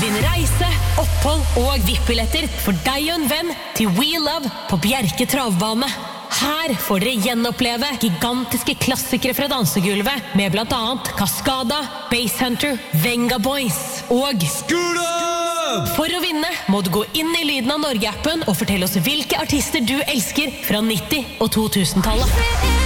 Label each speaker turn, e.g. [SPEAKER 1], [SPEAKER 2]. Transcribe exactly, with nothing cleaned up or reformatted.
[SPEAKER 1] Vinn reise, opphold og V I P-billetter for deg og en venn til We Love på Bjerke travbane. Her får dere gjenoppleve gigantiske klassikere fra dansegulvet med blant annet Cascada, Basshunter, Venga Boys og
[SPEAKER 2] Skula!
[SPEAKER 1] For å vinne må du gå inn i Lyden av Norge-appen og fortelle oss hvilke artister du elsker fra nitti- og to tusen-tallet.